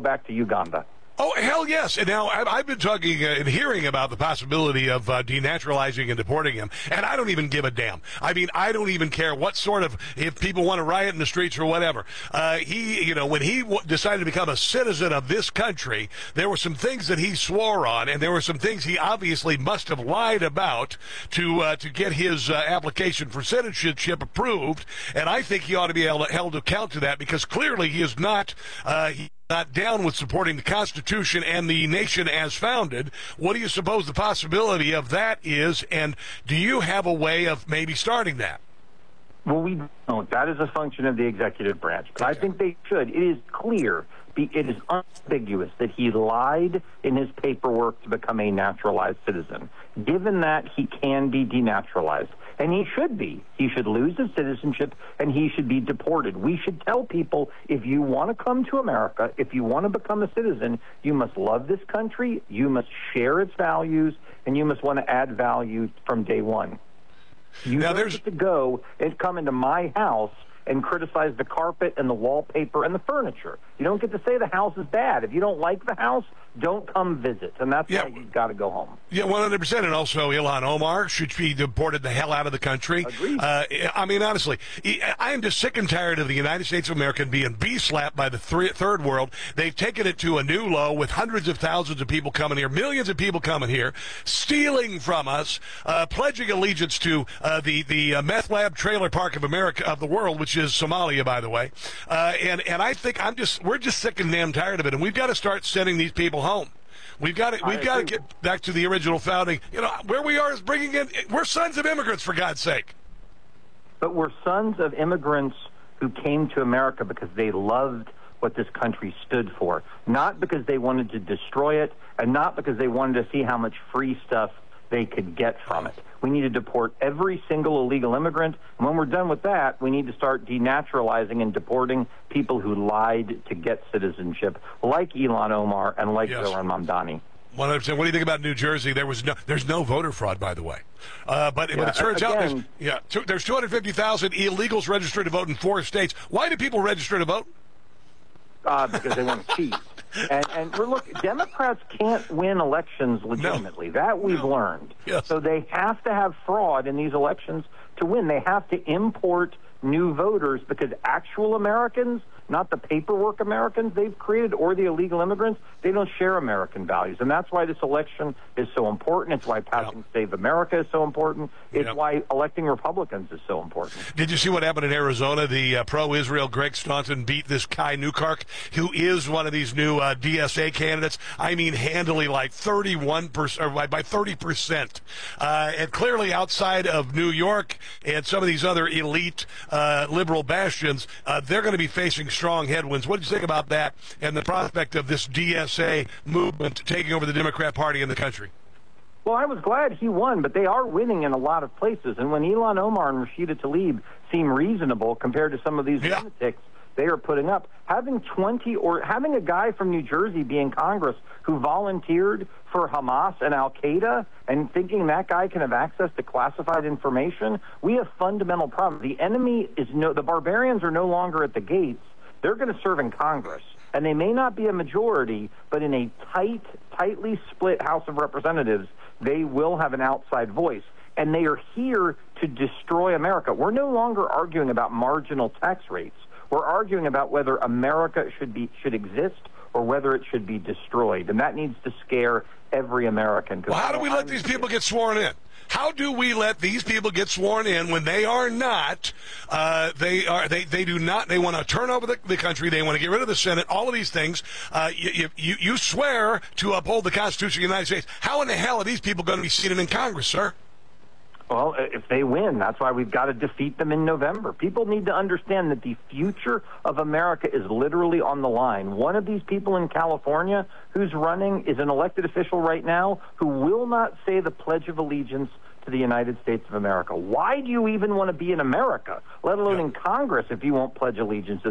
back to Uganda. Oh, hell yes. And now I've been talking and hearing about the possibility of denaturalizing and deporting him, and I don't even give a damn. I mean, I don't even care what sort of, if people want to riot in the streets or whatever. When he decided to become a citizen of this country, there were some things that he swore on, and there were some things he obviously must have lied about to get his application for citizenship approved, and I think he ought to be held to account to that, because clearly he is not down with supporting the Constitution and the nation as founded. What do you suppose the possibility of that is, and do you have a way of maybe starting that? Well, we don't. That is a function of the executive branch. But I think they should. It is clear, it is unambiguous that he lied in his paperwork to become a naturalized citizen. Given that, he can be denaturalized. And he should be. He should lose his citizenship, and he should be deported. We should tell people, if you want to come to America, if you want to become a citizen, you must love this country, you must share its values, and you must want to add value from day one. You don't get to go and come into my house and criticize the carpet and the wallpaper and the furniture. You don't get to say the house is bad. If you don't like the house, don't come visit. And that's why you've got to go home. Yeah, 100%. And also, Ilhan Omar should be deported the hell out of the country. Agreed. I mean, honestly, I am just sick and tired of the United States of America being bee-slapped by the third world. They've taken it to a new low with hundreds of thousands of people coming here, millions of people coming here, stealing from us, pledging allegiance to the meth lab trailer park of America, of the world, which is Somalia, by the way. And I think we're just sick and damn tired of it, and we've got to start sending these people home. We've got to get back to the original founding. You know, where we are is we're sons of immigrants, for God's sake. But we're sons of immigrants who came to America because they loved what this country stood for, not because they wanted to destroy it, and not because they wanted to see how much free stuff they could get from it. We need to deport every single illegal immigrant. And when we're done with that, we need to start denaturalizing and deporting people who lied to get citizenship, like Ilhan Omar and like Zohran Mamdani. 100%. What do you think about New Jersey? There's no voter fraud, by the way. But it turns out there's 250,000 illegals registered to vote in 4 states. Why do people register to vote? Because they want to cheat. And look, Democrats can't win elections legitimately. That we've learned. Yes. So they have to have fraud in these elections to win. They have to import new voters because actual Americans, not the paperwork Americans they've created or the illegal immigrants, they don't share American values. And that's why this election is so important. It's why passing Save America is so important. It's why electing Republicans is so important. Did you see what happened in Arizona? The pro-Israel Greg Staunton beat this Kai Newkirk, who is one of these new DSA candidates. I mean, handily, like 31%, or by 30%. And clearly outside of New York and some of these other elite liberal bastions, they're going to be facing strong headwinds. What do you think about that and the prospect of this DSA movement taking over the Democrat Party in the country? Well, I was glad he won, but they are winning in a lot of places. And when Ilhan Omar and Rashida Tlaib seem reasonable compared to some of these lunatics they are putting up, having a guy from New Jersey be in Congress who volunteered for Hamas and Al-Qaeda and thinking that guy can have access to classified information, we have fundamental problems. The enemy is the barbarians are no longer at the gates. They're going to serve in Congress. And they may not be a majority, but in a tightly split House of Representatives, they will have an outside voice. And they are here to destroy America. We're no longer arguing about marginal tax rates. We're arguing about whether America should exist or whether it should be destroyed. And that needs to scare every American. Well, how do we let these people get sworn in? How do we let these people get sworn in when they are not? They do not. They want to turn over the country. They want to get rid of the Senate. All of these things. You swear to uphold the Constitution of the United States. How in the hell are these people going to be seated in Congress, sir? Well, if they win, that's why we've got to defeat them in November. People need to understand that the future of America is literally on the line. One of these people in California who's running is an elected official right now who will not say the Pledge of Allegiance to the United States of America. Why do you even want to be in America, let alone in Congress, if you won't pledge allegiance to this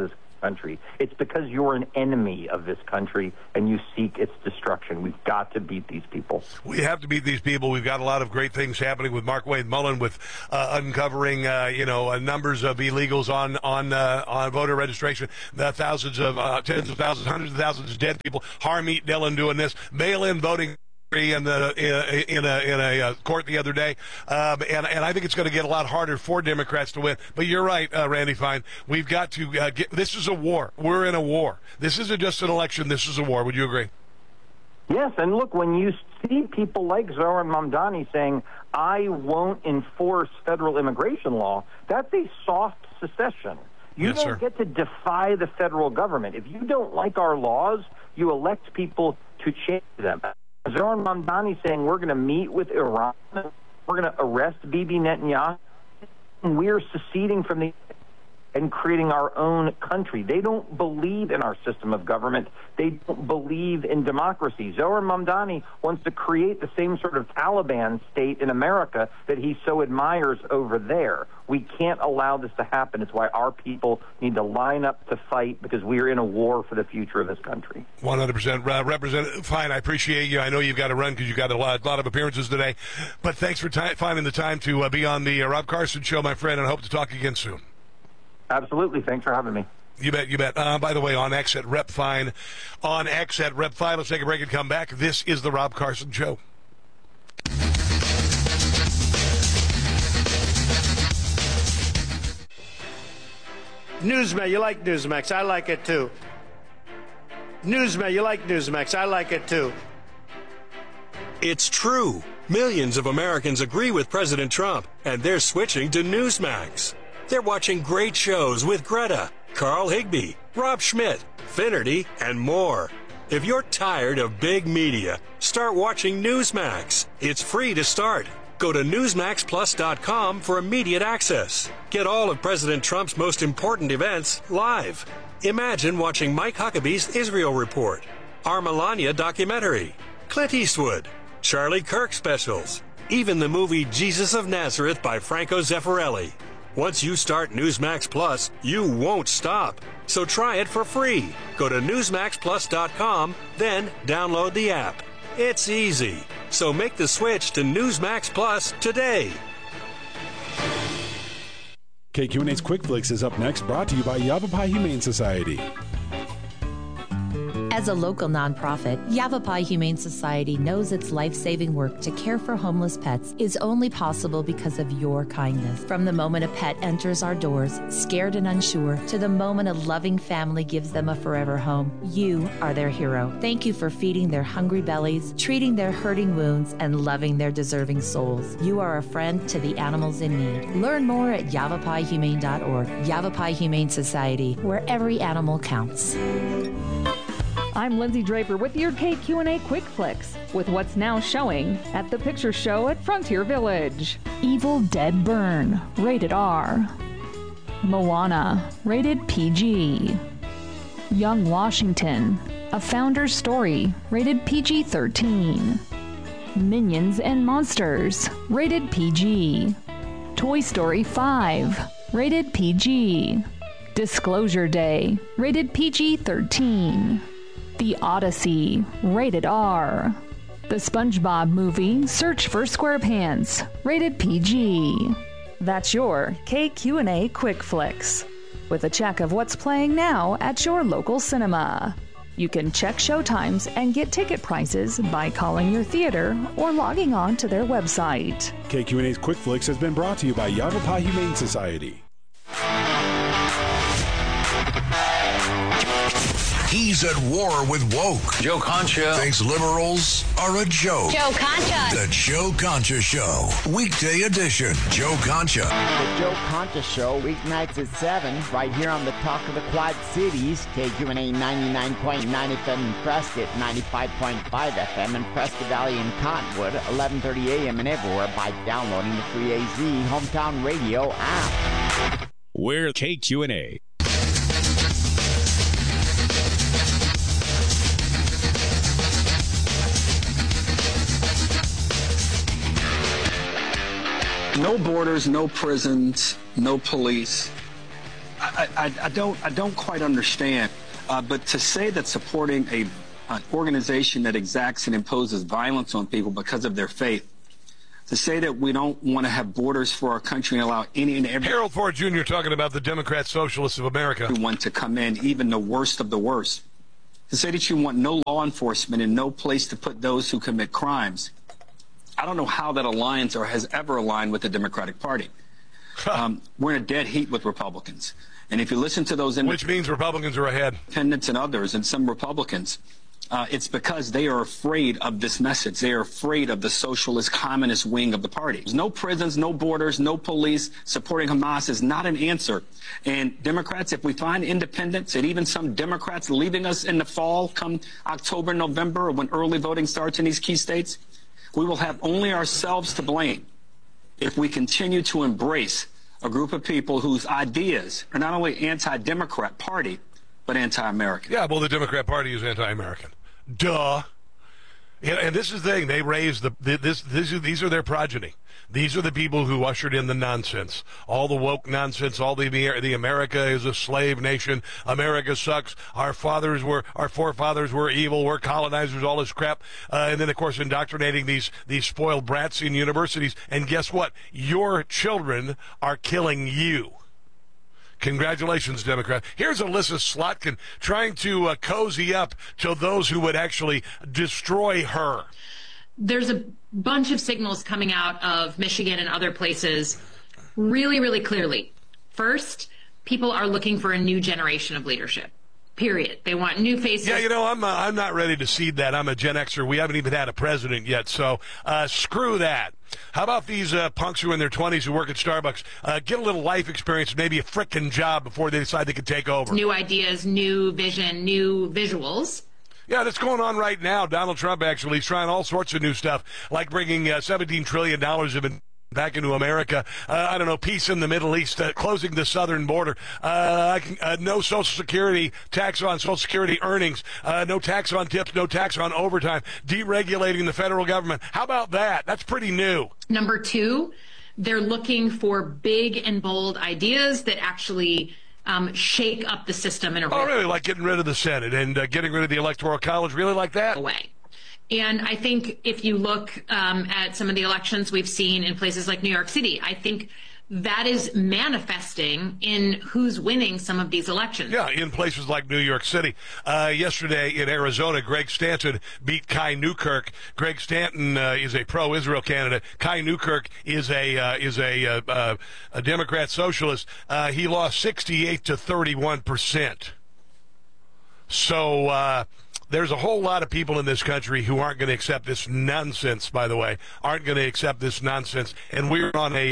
country. It's because you're an enemy of this country and you seek its destruction. We've got to beat these people. We have to beat these people. We've got a lot of great things happening with Markwayne Mullin, with uncovering, numbers of illegals on voter registration, thousands of, tens of thousands, hundreds of thousands of dead people. Harmeet Dillon doing this, mail-in voting in a court the other day, and I think it's going to get a lot harder for Democrats to win. But you're right, Randy Fine. We've got to get. This is a war. We're in a war. This isn't just an election. This is a war. Would you agree? Yes, and look, when you see people like Zohran Mamdani saying, "I won't enforce federal immigration law," that's a soft secession. You don't get to defy the federal government. If you don't like our laws, you elect people to change them. Zohran Mamdani saying we're going to meet with Iran, we're going to arrest Bibi Netanyahu, and we're seceding from the and creating our own country. They don't believe in our system of government. They don't believe in democracy. Zohran Mamdani wants to create the same sort of Taliban state in America that he so admires over there. We can't allow this to happen. It's why our people need to line up to fight, because we are in a war for the future of this country. 100%. Representative Fine, I appreciate you. I know you've got to run because you've got a lot of appearances today. But thanks for finding the time to be on the Rob Carson Show, my friend, and I hope to talk again soon. Absolutely. Thanks for having me. You bet. By the way, on X at Rep Fine. On X at Rep Fine. Let's take a break and come back. This is the Rob Carson Show. Newsmax, you like Newsmax. I like it too. Newsmax, you like Newsmax. I like it too. It's true. Millions of Americans agree with President Trump, and they're switching to Newsmax. They're watching great shows with Greta, Carl Higbie, Rob Schmidt, Finnerty, and more. If you're tired of big media, start watching Newsmax. It's free to start. Go to NewsmaxPlus.com for immediate access. Get all of President Trump's most important events live. Imagine watching Mike Huckabee's Israel Report, our Melania documentary, Clint Eastwood, Charlie Kirk specials, even the movie Jesus of Nazareth by Franco Zeffirelli. Once you start Newsmax Plus, you won't stop. So try it for free. Go to NewsmaxPlus.com, then download the app. It's easy. So make the switch to Newsmax Plus today. KQNA's Quick Flicks is up next, brought to you by Yavapai Humane Society. As a local nonprofit, Yavapai Humane Society knows its life-saving work to care for homeless pets is only possible because of your kindness. From the moment a pet enters our doors, scared and unsure, to the moment a loving family gives them a forever home, you are their hero. Thank you for feeding their hungry bellies, treating their hurting wounds, and loving their deserving souls. You are a friend to the animals in need. Learn more at yavapaihumane.org. Yavapai Humane Society, where every animal counts. I'm Lindsay Draper with your KQNA Quick Flicks, with what's now showing at the Picture Show at Frontier Village. Evil Dead Burn, rated R. Moana, rated PG. Young Washington, A Founder's Story, rated PG-13. Minions and Monsters, rated PG. Toy Story 5, rated PG. Disclosure Day, rated PG-13. The Odyssey, rated R. The SpongeBob Movie, Search for SquarePants, rated PG. That's your KQ&A Quick Flicks, with a check of what's playing now at your local cinema. You can check showtimes and get ticket prices by calling your theater or logging on to their website. KQ&A's Quick Flicks has been brought to you by Yavapai Humane Society. He's at war with woke. Joe Concha thinks liberals are a joke. Joe Concha. The Joe Concha Show. Weekday edition. Joe Concha. The Joe Concha Show, weeknights at 7, right here on the Talk of the Quad Cities. KQNA 99.9 FM in Prescott, 95.5 FM in Prescott Valley and Cottonwood, 11:30 a.m. and everywhere by downloading the free AZ Hometown Radio app. We're KQNA. No borders, no prisons, no police. I don't quite understand. But to say that supporting an organization that exacts and imposes violence on people because of their faith, to say that we don't want to have borders for our country and allow any and every... Harold Ford Jr. talking about the Democrat Socialists of America. ...want to come in, even the worst of the worst. To say that you want no law enforcement and no place to put those who commit crimes. I don't know how that aligns or has ever aligned with the Democratic Party. We're in a dead heat with Republicans. And if you listen to those... Which means Republicans are ahead. Independents and others, and some Republicans... it's because they are afraid of this message. They are afraid of the socialist communist wing of the party. There's no prisons, no borders, no police. Supporting Hamas is not an answer. And Democrats, if we find independents and even some Democrats leaving us in the fall, come October, November, when early voting starts in these key states, we will have only ourselves to blame if we continue to embrace a group of people whose ideas are not only anti-Democrat party, but anti-American. Yeah, well, the Democrat Party is anti-American. Duh. And this is the thing. They raised these are their progeny. These are the people who ushered in the nonsense. All the woke nonsense, all the America is a slave nation. America sucks. Our forefathers were evil. We're colonizers, all this crap. And then, of course, indoctrinating these spoiled brats in universities. And guess what? Your children are killing you. Congratulations, Democrat. Here's Alyssa Slotkin trying to cozy up to those who would actually destroy her. There's a bunch of signals coming out of Michigan and other places really, really clearly. First, people are looking for a new generation of leadership. Period. They want new faces. Yeah, I'm not ready to cede that. I'm a Gen Xer. We haven't even had a president yet, so screw that. How about these punks who are in their 20s who work at Starbucks? Get a little life experience, maybe a frickin' job before they decide they can take over. New ideas, new vision, new visuals. Yeah, that's going on right now. Donald Trump actually is trying all sorts of new stuff, like bringing $17 trillion of back into America. I don't know, peace in the Middle East, closing the southern border, no Social Security, tax on Social Security earnings, no tax on tips, no tax on overtime, deregulating the federal government. How about that? That's pretty new. Number two, they're looking for big and bold ideas that actually shake up the system in a Oh, really? Like getting rid of the Senate and getting rid of the Electoral College? Really like that? Away. And I think if you look at some of the elections we've seen in places like New York City, I think that is manifesting in who's winning some of these elections. Yeah, in places like New York City. Yesterday in Arizona, Greg Stanton beat Kai Newkirk. Greg Stanton is a pro-Israel candidate. Kai Newkirk is a Democrat socialist. He lost 68% to 31%. So there's a whole lot of people in this country who aren't going to accept this nonsense, by the way, aren't going to accept this nonsense. And we are on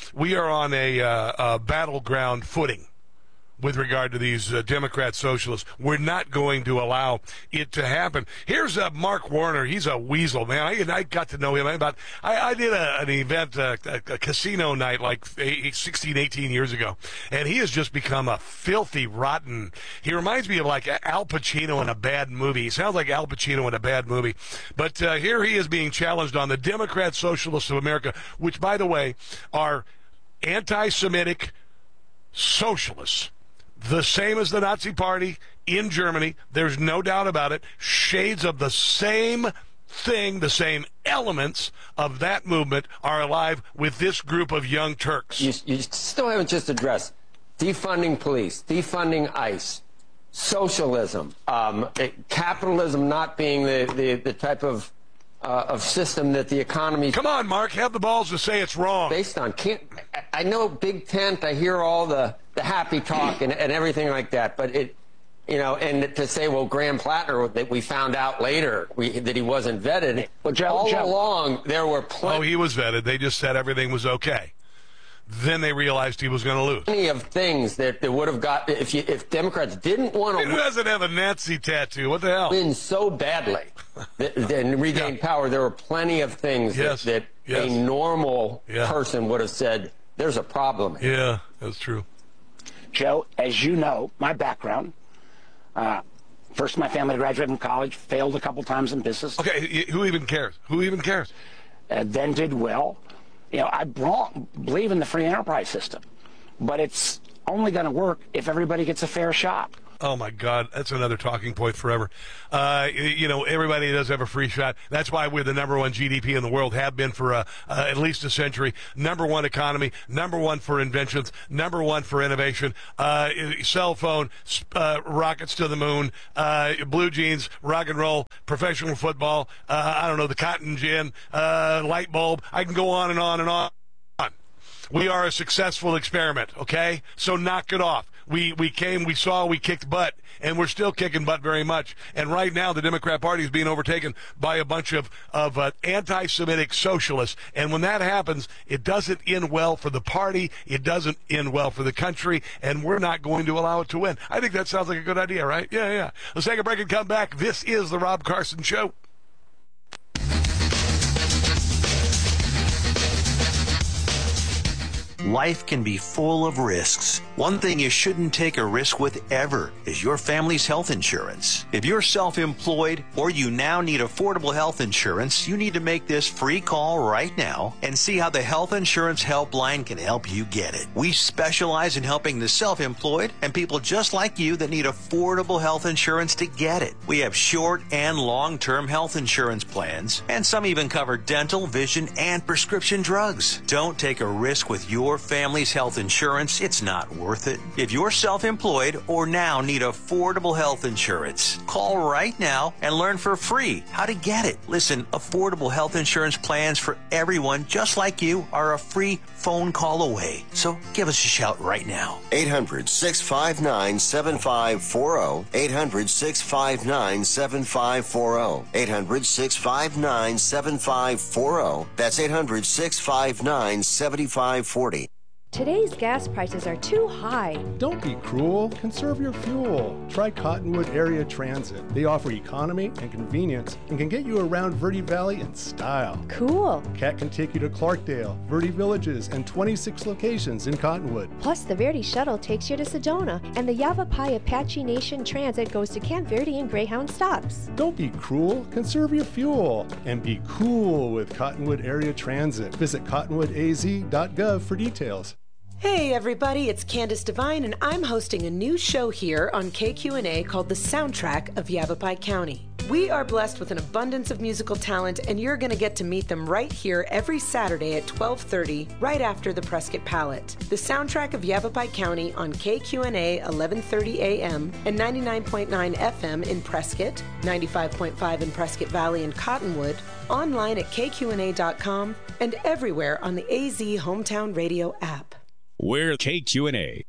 a battleground footing with regard to these Democrat socialists. We're not going to allow it to happen. Here's Mark Warner. He's a weasel, man. I got to know him. I did an event, a casino night like 16, 18 years ago, and he has just become a filthy, rotten. He reminds me of like Al Pacino in a bad movie. He sounds like Al Pacino in a bad movie. But here he is being challenged on the Democrat Socialists of America, which, by the way, are anti-Semitic socialists. The same as the Nazi Party in Germany. There's no doubt about it. Shades of the same thing, the same elements of that movement are alive with this group of young Turks. You still haven't just addressed defunding police, defunding ICE, socialism, capitalism not being the type of system that the economy... Come on, Mark, have the balls to say it's wrong. Based on... I know Big Tent, I hear all the happy talk and everything like that, but it... and to say, well, Graham Plattner, that we found out later that he wasn't vetted, but all along there were plenty... Oh, he was vetted. They just said everything was okay. Then they realized he was going to lose. Plenty of things that would have got... If Democrats didn't want to... Who doesn't have a Nazi tattoo? What the hell? Win so badly and regain power, there were plenty of things that a normal person would have said, there's a problem here. Yeah, that's true. Joe, as you know, my background... first, my family graduated from college, failed a couple times in business. Okay, who even cares? Who even cares? Then did well. I believe in the free enterprise system, but it's only going to work if everybody gets a fair shot. Oh, my God. That's another talking point forever. Everybody does have a free shot. That's why we're the number one GDP in the world, have been for at least a century. Number one economy, number one for inventions, number one for innovation. Cell phone, rockets to the moon, blue jeans, rock and roll, professional football, the cotton gin, light bulb. I can go on and on and on. We are a successful experiment, okay? So knock it off. We came, we saw, we kicked butt, and we're still kicking butt very much. And right now, the Democrat Party is being overtaken by a bunch of anti-Semitic socialists. And when that happens, it doesn't end well for the party. It doesn't end well for the country, and we're not going to allow it to win. I think that sounds like a good idea, right? Yeah. Let's take a break and come back. This is the Rob Carson Show. Life can be full of risks. One thing you shouldn't take a risk with ever is your family's health insurance. If you're self-employed or you now need affordable health insurance, you need to make this free call right now and see how the Health Insurance Helpline can help you get it. We specialize in helping the self-employed and people just like you that need affordable health insurance to get it. We have short and long-term health insurance plans, and some even cover dental, vision, and prescription drugs. Don't take a risk with your family's health insurance. It's not worth it. If you're self-employed or now need affordable health insurance, call right now and learn for free how to get it. Listen, affordable health insurance plans for everyone just like you are a free phone call away. So give us a shout right now. 800-659-7540. 800-659-7540. 800-659-7540. That's 800-659-7540. Today's gas prices are too high. Don't be cruel. Conserve your fuel. Try Cottonwood Area Transit. They offer economy and convenience and can get you around Verde Valley in style. Cool. CAT can take you to Clarkdale, Verde Villages, and 26 locations in Cottonwood. Plus, the Verde Shuttle takes you to Sedona, and the Yavapai Apache Nation Transit goes to Camp Verde and Greyhound stops. Don't be cruel. Conserve your fuel. And be cool with Cottonwood Area Transit. Visit cottonwoodaz.gov for details. Hey everybody, it's Candace Devine, and I'm hosting a new show here on KQNA called The Soundtrack of Yavapai County. We are blessed with an abundance of musical talent, and you're going to get to meet them right here every Saturday at 12:30, right after the Prescott Palette. The Soundtrack of Yavapai County on KQNA 1130 AM and 99.9 FM in Prescott, 95.5 in Prescott Valley and Cottonwood, online at kqna.com, and everywhere on the AZ Hometown Radio app. We're KQNA.